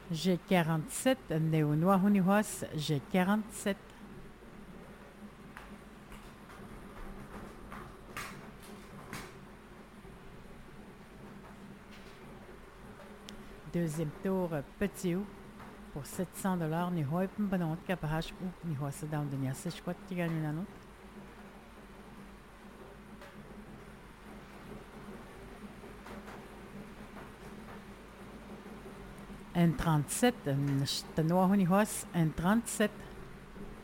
G47, Neonoa Hunihuas, G47. Deuxième tour, Petit ou pour $700. Ni hoi pembanot kapahash ou ni hoasa down de niasa squat tigani nanot. N37, Tanoa Hunihuas, N37.